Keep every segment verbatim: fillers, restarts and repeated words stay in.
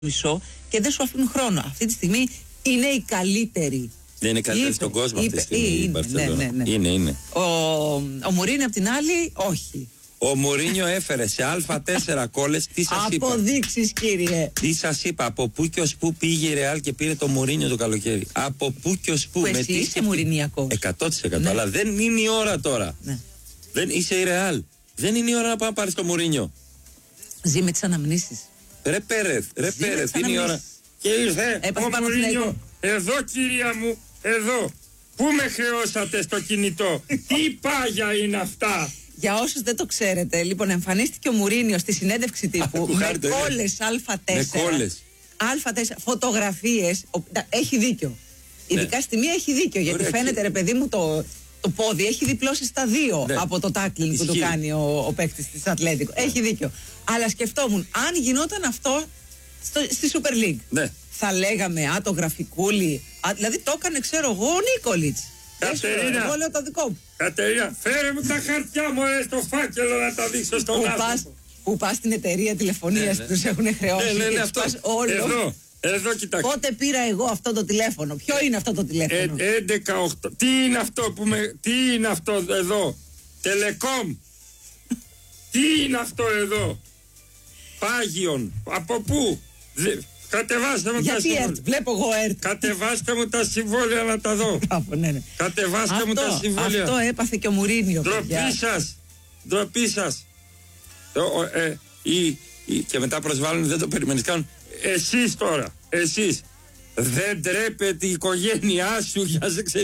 μισό και δεν σου αφήνουν χρόνο. Αυτή τη στιγμή είναι η καλύτερη. Δεν είναι καλύτερη στον κόσμο αυτή τη στιγμή η Μπαρσελόνα. Ναι, ναι, ναι. Είναι, είναι. Ο, ο Μουρίνιο απ' την άλλη, όχι. Ο Μουρίνιο έφερε σε Α τέσσερα κόλλες. Τι σας είπα. Αποδείξεις, κύριε. Τι σας είπα. Από πού και ως πού πήγε η Ρεάλ και πήρε το Μουρίνιο το καλοκαίρι. Από πού και ως πού. Που εσύ είσαι Μουρινιακός. εκατό τοις εκατό. Ναι. Αλλά δεν είναι η ώρα τώρα. Ναι. Δεν είσαι η Ρεάλ. Δεν είναι η ώρα να πάμε να πάρεις το Μουρίνιο. Ζει με τις αναμνήσεις. Ρε Πέρεθ, ρε Πέρεθ, είναι η ώρα. Και ήρθε Έπαθε ο Μουρίνιο. Εδώ, κυρία μου, εδώ. Πού με χρεώσατε στο κινητό. Τι πάγια είναι αυτά. Για όσους δεν το ξέρετε, λοιπόν, εμφανίστηκε ο Μουρίνιο στη συνέντευξη τύπου με κόλλες Α τέσσερα. Με κόλλες. Α τέσσερα, φωτογραφίες. Έχει δίκιο. Ειδικά ναι. Στη μία έχει δίκιο. Γιατί ωραία, φαίνεται, και... ρε παιδί μου, το, το πόδι έχει διπλώσει στα δύο ναι. Από το τάκλινγκ που του κάνει ο, ο παίκτης της Ατλέτικο. Ναι. Έχει δίκιο. Αλλά σκεφτόμουν, αν γινόταν αυτό στο, στη Super League, ναι. Θα λέγαμε, α, το γραφικούλι. Α, δηλαδή το έκανε, ξέρω εγώ, ο Νίκολιτς. Κατερίνα, εγώ λέω το δικό μου. Κατερίνα, φέρε μου τα χαρτιά μου ε, στο φάκελο να τα δείξω στον άνθρωπο. Που πας στην εταιρεία τηλεφωνίας ναι, ναι. Τους έχουν χρεώσει. Ναι, ναι, ναι, αυτό. Όλο. Εδώ, εδώ κοιτάξτε. Πότε πήρα εγώ αυτό το τηλέφωνο. Ποιο είναι αυτό το τηλέφωνο. Ε, έντεκα οκτώ. Τι είναι αυτό που με... Τι είναι αυτό εδώ. Τελεκόμ. Τι είναι αυτό εδώ. Πάγιον. Από πού. Δε... Κατεβάστε μου γιατί τα συμβόλαια. Βλέπω εγώ ΕΡΤ. Κατεβάστε μου τα συμβόλαια να τα δω. Άπο, ναι, ναι. Κατεβάστε αυτό, μου τα συμβόλαια. Αυτό έπαθε και ο Μουρίνιο. Ντροπή σας. Ντροπή σας. Ε, και μετά προσβάλλουν, δεν το περιμένεις καν. Εσείς τώρα. Εσείς. Δεν τρέπεται η οικογένειά σου για να ξέρεις.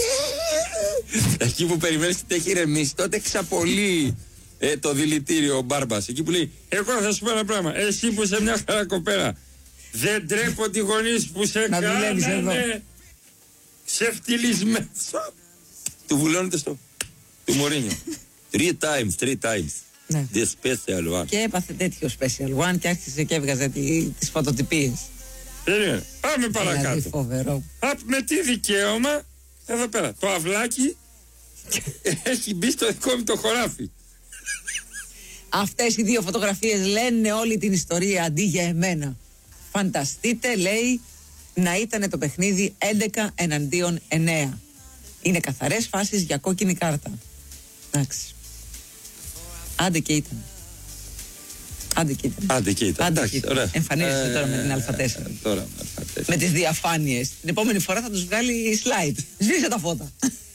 Εκεί που περιμένεις ότι έχει ηρεμήσει, τότε ξαπολύει ε, το δηλητήριο ο Μπάρμπας. Εκεί που λέει, εγώ θα σου πω ένα πράγμα. Εσύ που είσαι μια χαρά κοπέρα. Δεν τρέπονται οι γονείς που σε κάνανε ξεφτυλισμένο. Του βουλώνεται στο του Μουρίνιο. Three times, three times. Ναι. The special one. Και έπαθε τέτοιο special one και άρχισε και έβγαζε τις φωτοτυπίες. Ε, πάμε παρακάτω. Δηλαδή φοβερό. Α, με τι δικαίωμα, εδώ πέρα, το αυλάκι έχει μπει στο δικό μου το χωράφι. Αυτές οι δύο φωτογραφίες λένε όλη την ιστορία αντί για εμένα. Φανταστείτε, λέει, να ήταν το παιχνίδι έντεκα εναντίον εννέα. Είναι καθαρές φάσεις για κόκκινη κάρτα. Εντάξει. Άντε και ήταν. Άντε και ήταν. Άντε και ήταν. Άντε και ήταν. Εμφανίζεται ε, τώρα με την Α τέσσερα. Ε, τώρα με Α τέσσερα. Με τις διαφάνειες. Την επόμενη φορά θα τους βγάλει slide. Σβήσε τα φώτα.